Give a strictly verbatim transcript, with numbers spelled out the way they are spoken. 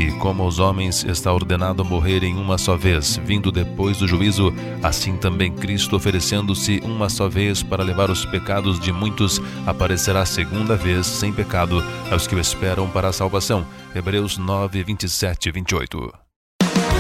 E como aos homens está ordenado morrerem uma só vez, vindo depois do juízo, assim também Cristo, oferecendo-se uma só vez para levar os pecados de muitos, aparecerá segunda vez sem pecado aos que o esperam para a salvação. Hebreus nove, vinte e sete e vinte e oito.